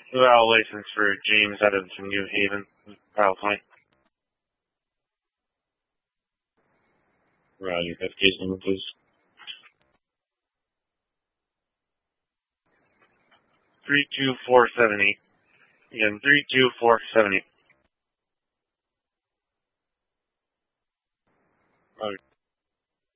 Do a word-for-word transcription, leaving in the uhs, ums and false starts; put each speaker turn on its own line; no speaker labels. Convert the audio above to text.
Without license for James out of New Haven, PowerPoint.
Roger, that's case number, please.
Three two four seven eight. Again, three two four seven eight. Roger.